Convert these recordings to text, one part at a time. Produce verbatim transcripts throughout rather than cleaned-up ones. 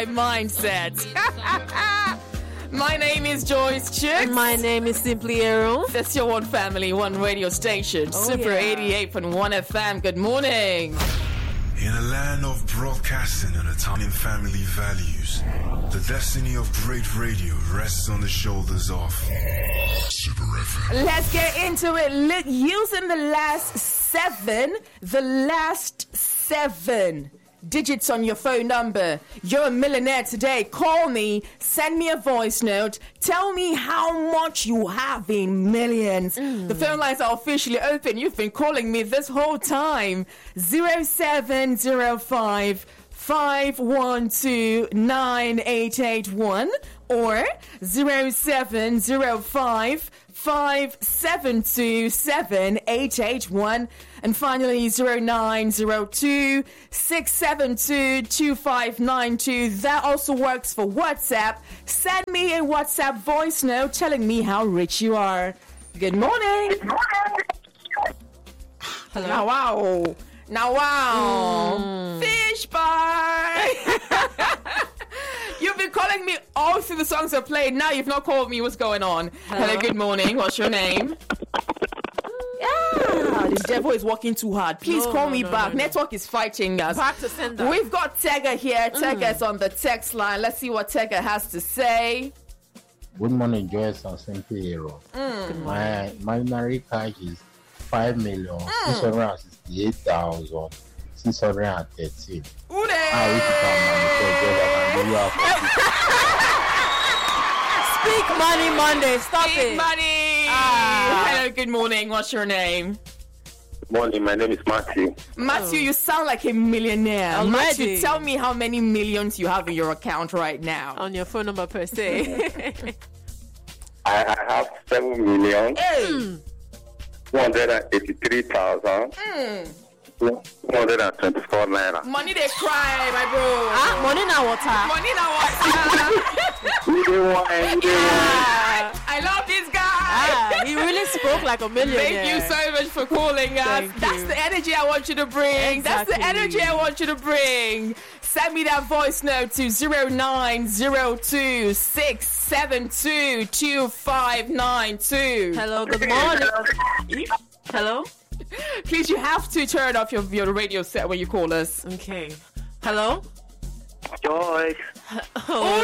Mindset. My name is Joyce Chicks. My name is Simply Aaron. That's your one family, one radio station. Oh, Super yeah. eighty-eight point one F M. Good morning. In a land of broadcasting and Italian family values, the destiny of great radio rests on the shoulders of Super F M. Let's get into it. Look, using the last seven, the last seven digits on your phone number. You're a millionaire today. Call me, send me a voice note, tell me how much you have in millions. Mm. The phone lines are officially open. You've been calling me this whole time. zero seven zero five five one two nine eight eight one or zero seven zero five five seven two seven eight eight one, and finally zero nine zero two six seven two two five nine two. That also works for WhatsApp. Send me a WhatsApp voice note telling me how rich you are. Good morning. Hello. Now wow. Now wow. Mm. Fish bar. You've been calling me all through the songs I've played. Now you've not called me. What's going on? Hello, Hello good morning. What's your name? Yeah, this devil is working too hard. Please no, call no, me no, back. No, no. Network is fighting us. Back to sender. We've got Tega here. Tega's mm. on the text line. Let's see what Tega has to say. Good morning, Joyce and Simply Aaron. Mm. My my married cash is five million six hundred and sixty-eight thousand six hundred and thirteen. Speak money Monday. Stop Speak it. money. Ah. Hello, good morning. What's your name? Good morning. My name is Matthew. Matthew, oh. you sound like a millionaire. Already. Matthew, tell me how many millions you have in your account right now. On your phone number per se. I, I have seven million. Hey. one hundred eighty-three thousand. Mm. one hundred twenty-four naira. Money they cry, my bro. Ah, money now water. Money now water. yeah. I love this guy. Ah, he really spoke like a millionaire. Thank you so much for calling us. Thank That's you. the energy I want you to bring. Exactly. That's the energy I want you to bring. Send me that voice note to zero nine zero two six seven two two five nine two. Hello, good morning. Hello? Please, you have to turn off your, your radio set when you call us. Okay. Hello? Joyce. Oh,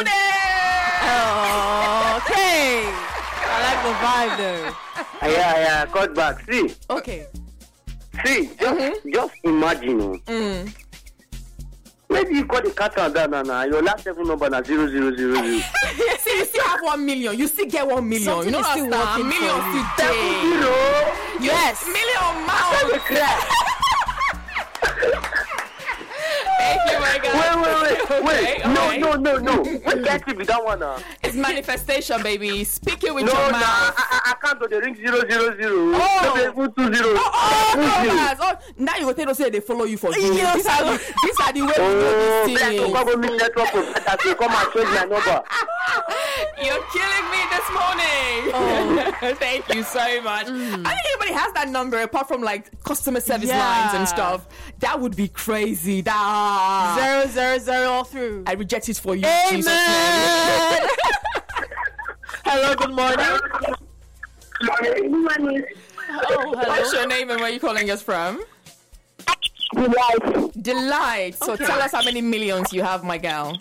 oh, okay. I like the vibe though. Yeah, yeah, cut back. See. Okay. See, just, mm-hmm. just imagine. Mm. Maybe you got the cat on that, and your last seven number is zero zero zero zero. See, you still have one million. You still get one million. Something you know is still what? working Million for you. today. Zero. Yes. Million miles. Thank you, my God. Wait, wait, wait, wait. Okay, no, okay. no, no, no. What can't it be that one now? It's manifestation, baby. Speak it with no, your nah, mouth. I, I, I can't do the ring zero zero zero. Oh. No, two zero. Oh, oh, oh, oh, now you go tell us say they follow you for good. Yes. These are the, these are the way Oh, we do black this thing. government network that will come and change my number. You're killing me this morning. Oh. Thank you so much. Mm. I think everybody has that number apart from like customer service Yeah. lines and stuff. That would be crazy. That Zero, zero, zero all through. I reject it for you. Amen. Jesus name. Hello, good morning. Good morning. Oh, hello. What's your name and where are you calling us from? Delight. Delight. So Okay. tell us how many millions you have, my gal.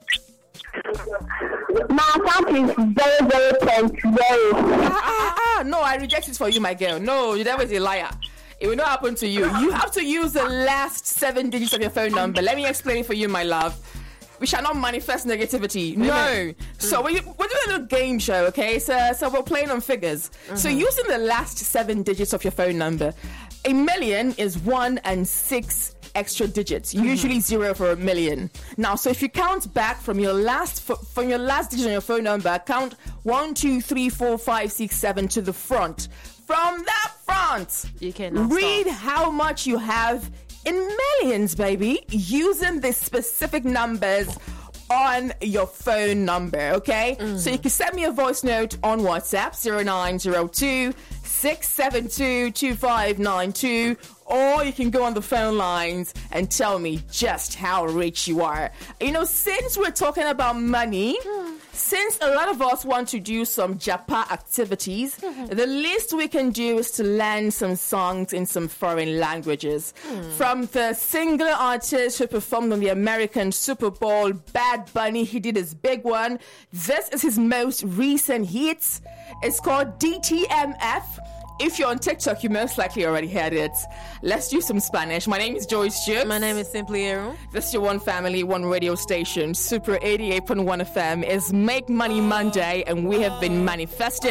My account is zero zero point zero. Ah, ah, ah. No, I reject it for you, my girl. No, you're always a liar. It will not happen to you. You have to use the last seven digits of your phone number. Let me explain it for you, my love. We shall not manifest negativity. No. Amen. So we're, we're doing a little game show, okay? So, so we're playing on figures. Mm-hmm. So using the last seven digits of your phone number, a million is one and six extra digits, mm-hmm. usually zero for a million. Now, so if you count back from your last from your last digit on your phone number, count one, two, three, four, five, six, seven to the front. From that front, you can read stop. how much you have in millions, baby, using the specific numbers on your phone number, okay? Mm. So you can send me a voice note on WhatsApp, zero nine zero two six seven two, two five nine two, or you can go on the phone lines and tell me just how rich you are. You know, since we're talking about money, mm. since a lot of us want to do some Japa activities, mm-hmm. the least we can do is to learn some songs in some foreign languages. Mm. From the single artist who performed on the American Super Bowl, Bad Bunny, he did his big one. This is his most recent hit. It's called D T M F. If you're on TikTok, you most likely already heard it. Let's do some Spanish. My name is Joyce Jukes. My name is Simply Aaron. This is your one family, one radio station. Super eighty-eight point one F M is Make Money Monday, and we have been manifesting